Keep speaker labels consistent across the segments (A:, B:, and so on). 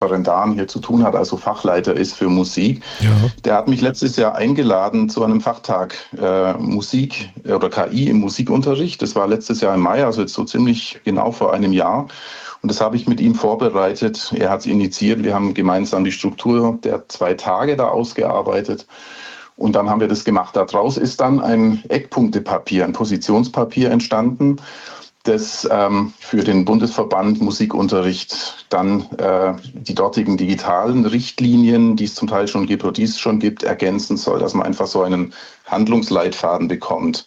A: Referendaren hier zu tun hat, also Fachleiter ist für Musik.
B: Ja.
A: Der hat mich letztes Jahr eingeladen zu einem Fachtag Musik oder KI im Musikunterricht. Das war letztes Jahr im Mai, also jetzt so ziemlich genau vor einem Jahr. Und das habe ich mit ihm vorbereitet. Er hat es initiiert. Wir haben gemeinsam die Struktur der 2 Tage da ausgearbeitet. Und dann haben wir das gemacht. Daraus ist dann ein Eckpunktepapier, ein Positionspapier entstanden, das für den Bundesverband Musikunterricht dann die dortigen digitalen Richtlinien, die es zum Teil schon gibt oder die es schon gibt, ergänzen soll, dass man einfach so einen Handlungsleitfaden bekommt.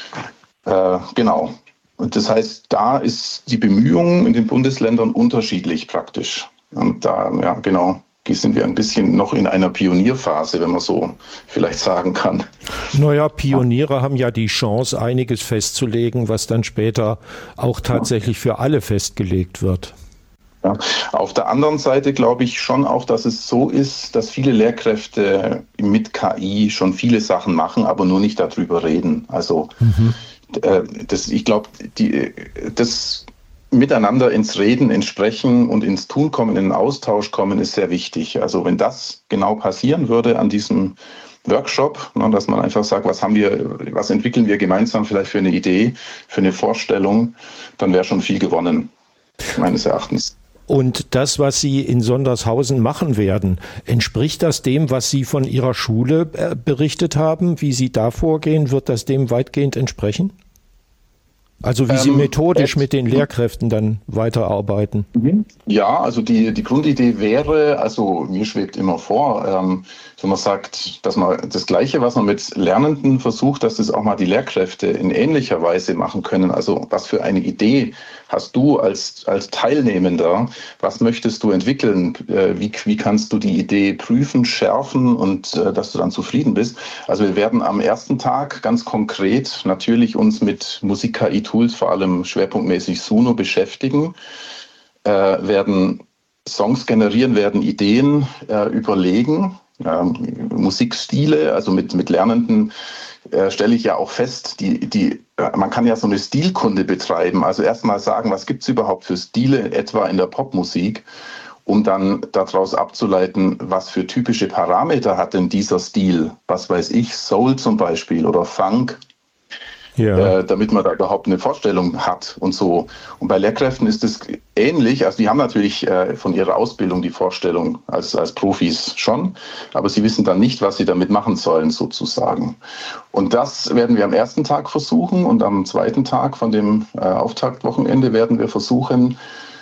A: Genau. Und das heißt, da ist die Bemühung in den Bundesländern unterschiedlich praktisch. Und da, ja, genau, sind wir ein bisschen noch in einer Pionierphase, wenn man so vielleicht sagen kann.
B: Naja, Pioniere haben ja die Chance, einiges festzulegen, was dann später auch tatsächlich für alle festgelegt wird.
A: Ja. Auf der anderen Seite glaube ich schon auch, dass es so ist, dass viele Lehrkräfte mit KI schon viele Sachen machen, aber nur nicht darüber reden. Also ich glaube, das Miteinander ins Reden, ins Sprechen und ins Tun kommen, in den Austausch kommen, ist sehr wichtig. Also wenn das genau passieren würde an diesem Workshop, dass man einfach sagt, was entwickeln wir gemeinsam vielleicht für eine Idee, für eine Vorstellung, dann wäre schon viel gewonnen, meines Erachtens.
B: Und das, was Sie in Sondershausen machen werden, entspricht das dem, was Sie von Ihrer Schule berichtet haben? Wie Sie da vorgehen, wird das dem weitgehend entsprechen? Also wie Sie methodisch mit den Lehrkräften dann weiterarbeiten?
A: Ja, also die Grundidee wäre, also mir schwebt immer vor, wenn man sagt, dass man das Gleiche, was man mit Lernenden versucht, dass das auch mal die Lehrkräfte in ähnlicher Weise machen können. Also was für eine Idee hast du als Teilnehmender? Was möchtest du entwickeln? Wie kannst du die Idee prüfen, schärfen und dass du dann zufrieden bist? Also wir werden am ersten Tag ganz konkret natürlich uns mit Musik-KI-Tools, vor allem schwerpunktmäßig Suno, beschäftigen, werden Songs generieren, werden Ideen überlegen, Musikstile, also mit Lernenden stelle ich ja auch fest, man kann ja so eine Stilkunde betreiben, also erstmal sagen, was gibt es überhaupt für Stile, etwa in der Popmusik, um dann daraus abzuleiten, was für typische Parameter hat denn dieser Stil, was weiß ich, Soul zum Beispiel oder Funk, damit man da überhaupt eine Vorstellung hat und so. Und bei Lehrkräften ist es ähnlich, also die haben natürlich von ihrer Ausbildung die Vorstellung als Profis schon, aber sie wissen dann nicht, was sie damit machen sollen sozusagen. Und das werden wir am ersten Tag versuchen und am zweiten Tag von dem Auftaktwochenende werden wir versuchen,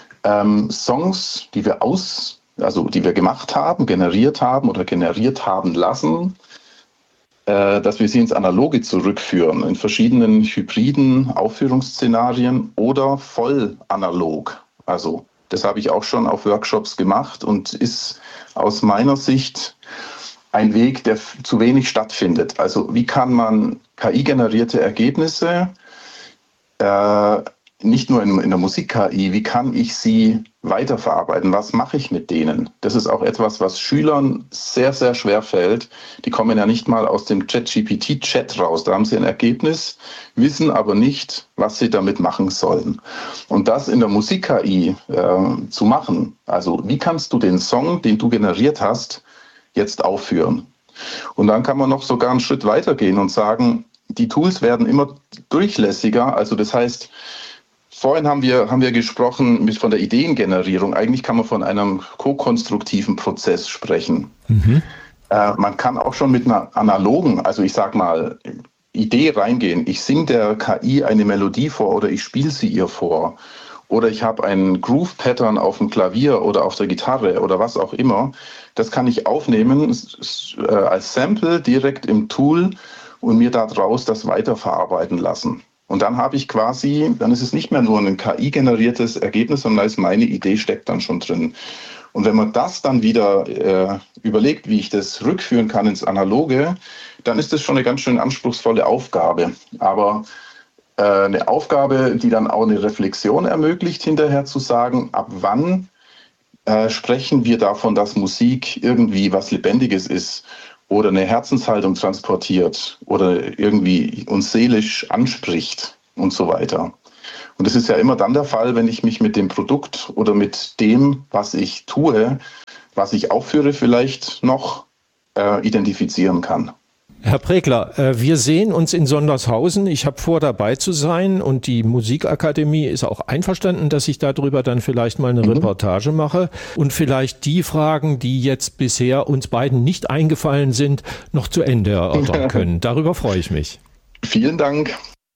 A: Songs, die wir gemacht haben, generiert haben oder generiert haben lassen, dass wir sie ins Analoge zurückführen, in verschiedenen hybriden Aufführungsszenarien oder voll analog. Also das habe ich auch schon auf Workshops gemacht und ist aus meiner Sicht ein Weg, der zu wenig stattfindet. Also wie kann man KI-generierte Ergebnisse, nicht nur in der Musik-KI, wie kann ich sie weiterverarbeiten? Was mache ich mit denen? Das ist auch etwas, was Schülern sehr, sehr schwer fällt. Die kommen ja nicht mal aus dem ChatGPT-Chat raus. Da haben sie ein Ergebnis, wissen aber nicht, was sie damit machen sollen. Und das in der Musik-KI zu machen, also wie kannst du den Song, den du generiert hast, jetzt aufführen? Und dann kann man noch sogar einen Schritt weitergehen und sagen, die Tools werden immer durchlässiger. Also das heißt, vorhin haben wir gesprochen von der Ideengenerierung. Eigentlich kann man von einem ko-konstruktiven Prozess sprechen. Man kann auch schon mit einer analogen, also ich sag mal, Idee reingehen. Ich singe der KI eine Melodie vor oder ich spiele sie ihr vor. Oder ich habe ein Groove-Pattern auf dem Klavier oder auf der Gitarre oder was auch immer. Das kann ich aufnehmen als Sample direkt im Tool und mir daraus das weiterverarbeiten lassen. Und dann dann ist es nicht mehr nur ein KI-generiertes Ergebnis, sondern da ist meine Idee, steckt dann schon drin. Und wenn man das dann wieder überlegt, wie ich das rückführen kann ins Analoge, dann ist das schon eine ganz schön anspruchsvolle Aufgabe. Aber eine Aufgabe, die dann auch eine Reflexion ermöglicht, hinterher zu sagen, ab wann sprechen wir davon, dass Musik irgendwie was Lebendiges ist oder eine Herzenshaltung transportiert oder irgendwie uns seelisch anspricht und so weiter. Und das ist ja immer dann der Fall, wenn ich mich mit dem Produkt oder mit dem, was ich tue, was ich aufführe, vielleicht noch identifizieren kann.
B: Herr Pregler, wir sehen uns in Sondershausen. Ich habe vor, dabei zu sein, und die Musikakademie ist auch einverstanden, dass ich darüber dann vielleicht mal eine Reportage mache und vielleicht die Fragen, die jetzt bisher uns beiden nicht eingefallen sind, noch zu Ende erörtern können. Darüber freue ich mich.
A: Vielen Dank.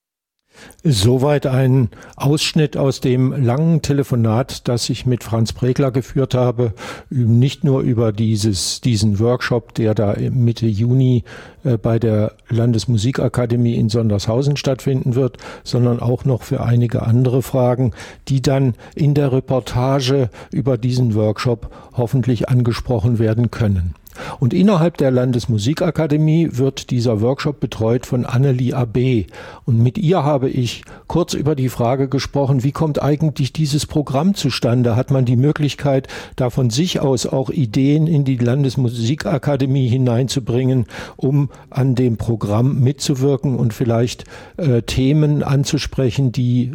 B: Soweit ein Ausschnitt aus dem langen Telefonat, das ich mit Franz Pregler geführt habe, nicht nur über diesen Workshop, der da Mitte Juni bei der Landesmusikakademie in Sondershausen stattfinden wird, sondern auch noch für einige andere Fragen, die dann in der Reportage über diesen Workshop hoffentlich angesprochen werden können. Und innerhalb der Landesmusikakademie wird dieser Workshop betreut von Annelie Abbé. Und mit ihr habe ich kurz über die Frage gesprochen, wie kommt eigentlich dieses Programm zustande? Hat man die Möglichkeit, da von sich aus auch Ideen in die Landesmusikakademie hineinzubringen, um an dem Programm mitzuwirken und vielleicht Themen anzusprechen, die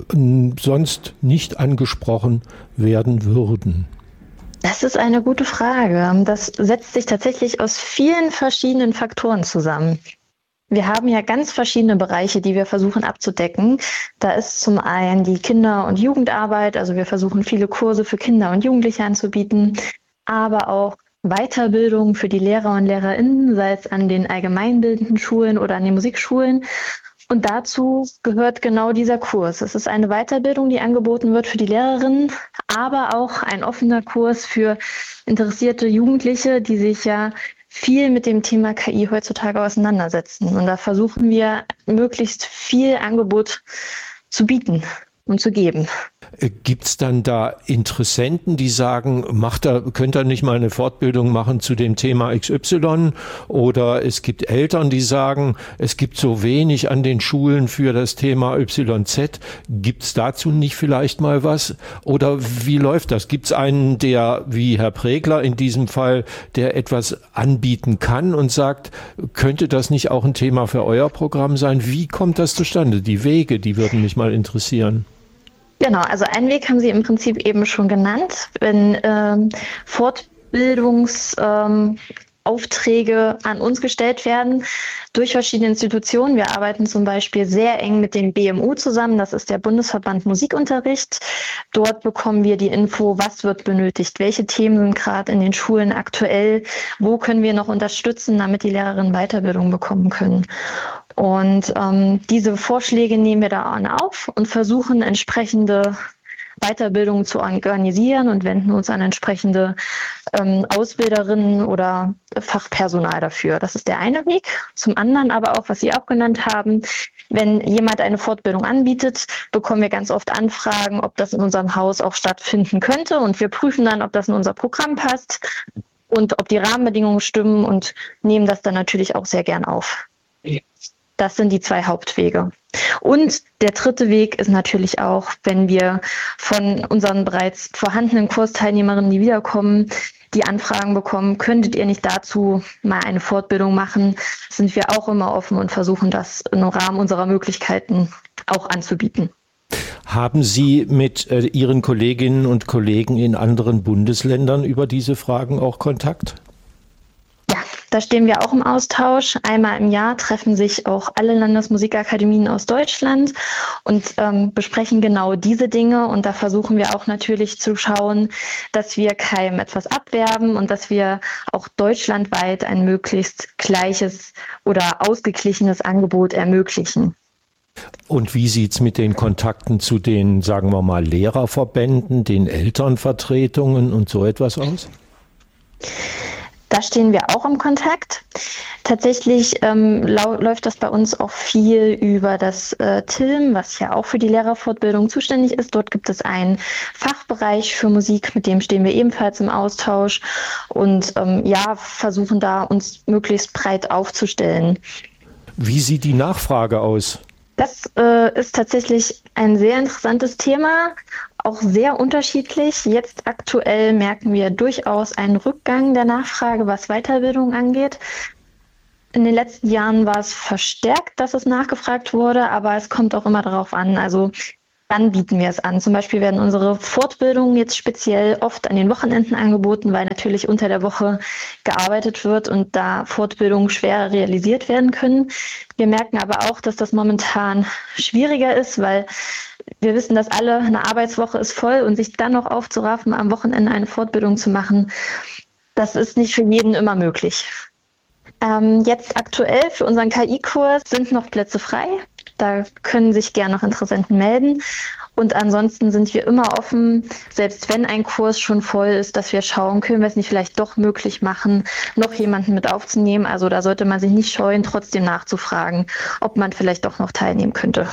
B: sonst nicht angesprochen werden würden?
C: Das ist eine gute Frage. Das setzt sich tatsächlich aus vielen verschiedenen Faktoren zusammen. Wir haben ja ganz verschiedene Bereiche, die wir versuchen abzudecken. Da ist zum einen die Kinder- und Jugendarbeit, also wir versuchen viele Kurse für Kinder und Jugendliche anzubieten, aber auch Weiterbildung für die Lehrer und LehrerInnen, sei es an den allgemeinbildenden Schulen oder an den Musikschulen. Und dazu gehört genau dieser Kurs. Es ist eine Weiterbildung, die angeboten wird für die Lehrerinnen, aber auch ein offener Kurs für interessierte Jugendliche, die sich ja viel mit dem Thema KI heutzutage auseinandersetzen. Und da versuchen wir, möglichst viel Angebot zu bieten und zu geben.
B: Gibt es dann da Interessenten, die sagen, könnt ihr nicht mal eine Fortbildung machen zu dem Thema XY? Oder es gibt Eltern, die sagen, es gibt so wenig an den Schulen für das Thema YZ. Gibt es dazu nicht vielleicht mal was? Oder wie läuft das? Gibt es einen, der, wie Herr Pregler in diesem Fall, der etwas anbieten kann und sagt, könnte das nicht auch ein Thema für euer Programm sein? Wie kommt das zustande? Die Wege, die würden mich mal interessieren.
C: Genau, also einen Weg haben Sie im Prinzip eben schon genannt, wenn Fortbildungsaufträge an uns gestellt werden durch verschiedene Institutionen. Wir arbeiten zum Beispiel sehr eng mit dem BMU zusammen, das ist der Bundesverband Musikunterricht. Dort bekommen wir die Info, was wird benötigt, welche Themen sind gerade in den Schulen aktuell, wo können wir noch unterstützen, damit die Lehrerinnen Weiterbildung bekommen können. Und diese Vorschläge nehmen wir da auf und versuchen entsprechende Weiterbildungen zu organisieren und wenden uns an entsprechende Ausbilderinnen oder Fachpersonal dafür. Das ist der eine Weg. Zum anderen aber auch, was Sie auch genannt haben, wenn jemand eine Fortbildung anbietet, bekommen wir ganz oft Anfragen, ob das in unserem Haus auch stattfinden könnte. Und wir prüfen dann, ob das in unser Programm passt und ob die Rahmenbedingungen stimmen und nehmen das dann natürlich auch sehr gern auf. Das sind die zwei Hauptwege. Und der dritte Weg ist natürlich auch, wenn wir von unseren bereits vorhandenen Kursteilnehmerinnen, die wiederkommen, die Anfragen bekommen, könntet ihr nicht dazu mal eine Fortbildung machen, sind wir auch immer offen und versuchen das im Rahmen unserer Möglichkeiten auch anzubieten.
B: Haben Sie mit Ihren Kolleginnen und Kollegen in anderen Bundesländern über diese Fragen auch Kontakt?
C: Ja, da stehen wir auch im Austausch. Einmal im Jahr treffen sich auch alle Landesmusikakademien aus Deutschland und besprechen genau diese Dinge. Und da versuchen wir auch natürlich zu schauen, dass wir keinem etwas abwerben und dass wir auch deutschlandweit ein möglichst gleiches oder ausgeglichenes Angebot ermöglichen.
B: Und wie sieht es mit den Kontakten zu den, sagen wir mal, Lehrerverbänden, den Elternvertretungen und so etwas aus?
C: Da stehen wir auch im Kontakt. Tatsächlich läuft das bei uns auch viel über das TILM, was ja auch für die Lehrerfortbildung zuständig ist. Dort gibt es einen Fachbereich für Musik, mit dem stehen wir ebenfalls im Austausch und versuchen da uns möglichst breit aufzustellen.
B: Wie sieht die Nachfrage aus?
C: Das ist tatsächlich ein sehr interessantes Thema, auch sehr unterschiedlich. Jetzt aktuell merken wir durchaus einen Rückgang der Nachfrage, was Weiterbildung angeht. In den letzten Jahren war es verstärkt, dass es nachgefragt wurde, aber es kommt auch immer darauf an. Also dann bieten wir es an. Zum Beispiel werden unsere Fortbildungen jetzt speziell oft an den Wochenenden angeboten, weil natürlich unter der Woche gearbeitet wird und da Fortbildungen schwer realisiert werden können. Wir merken aber auch, dass das momentan schwieriger ist, weil wir wissen, dass eine Arbeitswoche ist voll und sich dann noch aufzuraffen, am Wochenende eine Fortbildung zu machen, das ist nicht für jeden immer möglich. Jetzt aktuell für unseren KI-Kurs sind noch Plätze frei. Da können sich gerne noch Interessenten melden. Und ansonsten sind wir immer offen, selbst wenn ein Kurs schon voll ist, dass wir schauen, können wir es nicht vielleicht doch möglich machen, noch jemanden mit aufzunehmen. Also da sollte man sich nicht scheuen, trotzdem nachzufragen, ob man vielleicht doch noch teilnehmen könnte.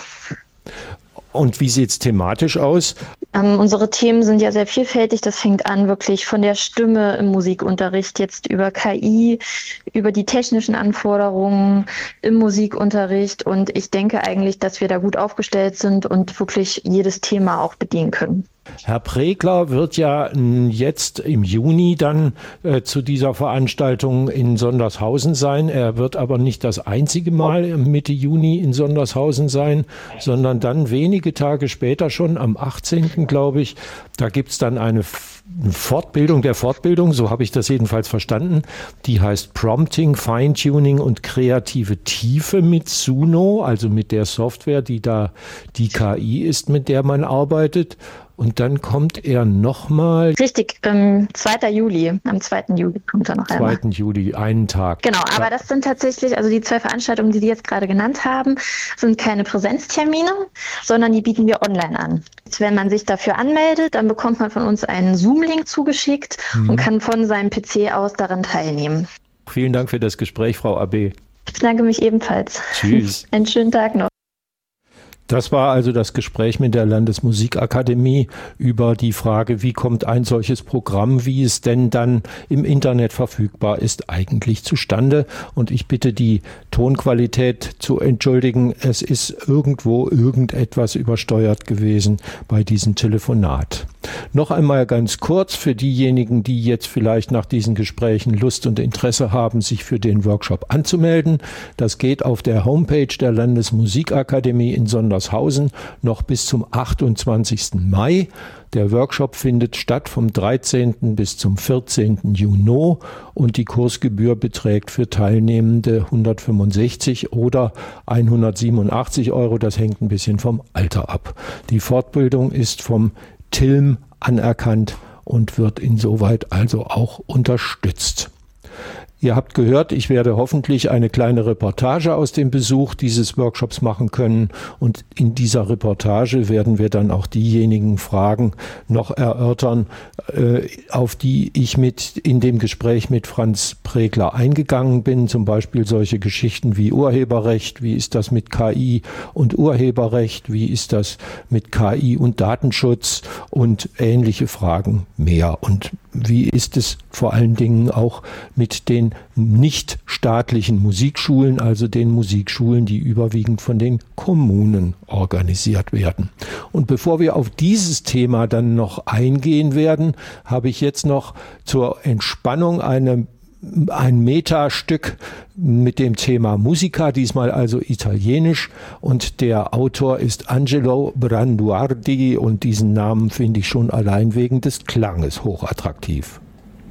B: Und wie sieht es thematisch aus?
C: Unsere Themen sind ja sehr vielfältig. Das fängt an wirklich von der Stimme im Musikunterricht, jetzt über KI, über die technischen Anforderungen im Musikunterricht. Und ich denke eigentlich, dass wir da gut aufgestellt sind und wirklich jedes Thema auch bedienen können.
B: Herr Pregler wird ja jetzt im Juni dann zu dieser Veranstaltung in Sondershausen sein. Er wird aber nicht das einzige Mal Mitte Juni in Sondershausen sein, sondern dann wenige Tage später schon, am 18. glaube ich, da gibt es dann eine Fortbildung der Fortbildung, so habe ich das jedenfalls verstanden. Die heißt Prompting, Feintuning und kreative Tiefe mit Suno, also mit der Software, die da die KI ist, mit der man arbeitet. Und dann kommt er nochmal.
C: Richtig, 2. Juli. Am 2. Juli kommt er noch einmal.
B: 2. Juli, einen Tag.
C: Genau, aber das sind tatsächlich, also die 2 Veranstaltungen, die Sie jetzt gerade genannt haben, sind keine Präsenztermine, sondern die bieten wir online an. Wenn man sich dafür anmeldet, dann bekommt man von uns einen Zoom-Link zugeschickt und kann von seinem PC aus daran teilnehmen.
B: Vielen Dank für das Gespräch, Frau Abbé.
C: Ich bedanke mich ebenfalls.
B: Tschüss.
C: Einen schönen Tag noch.
B: Das war also das Gespräch mit der Landesmusikakademie über die Frage, wie kommt ein solches Programm, wie es denn dann im Internet verfügbar ist, eigentlich zustande. Und ich bitte die Tonqualität zu entschuldigen. Es ist irgendwo irgendetwas übersteuert gewesen bei diesem Telefonat. Noch einmal ganz kurz für diejenigen, die jetzt vielleicht nach diesen Gesprächen Lust und Interesse haben, sich für den Workshop anzumelden. Das geht auf der Homepage der Landesmusikakademie in Sondershausen noch bis zum 28. Mai. Der Workshop findet statt vom 13. bis zum 14. Juni und die Kursgebühr beträgt für Teilnehmende 165 oder 187 Euro. Das hängt ein bisschen vom Alter ab. Die Fortbildung ist vom TILM anerkannt und wird insoweit also auch unterstützt. Ihr habt gehört, ich werde hoffentlich eine kleine Reportage aus dem Besuch dieses Workshops machen können und in dieser Reportage werden wir dann auch diejenigen Fragen noch erörtern, auf die ich in dem Gespräch mit Franz Pregler eingegangen bin, zum Beispiel solche Geschichten wie Urheberrecht, wie ist das mit KI und Urheberrecht, wie ist das mit KI und Datenschutz und ähnliche Fragen mehr. Und wie ist es vor allen Dingen auch mit den nicht-staatlichen Musikschulen, also den Musikschulen, die überwiegend von den Kommunen organisiert werden. Und bevor wir auf dieses Thema dann noch eingehen werden, habe ich jetzt noch zur Entspannung ein Metastück mit dem Thema Musica, diesmal also italienisch, und der Autor ist Angelo Branduardi und diesen Namen finde ich schon allein wegen des Klanges hochattraktiv.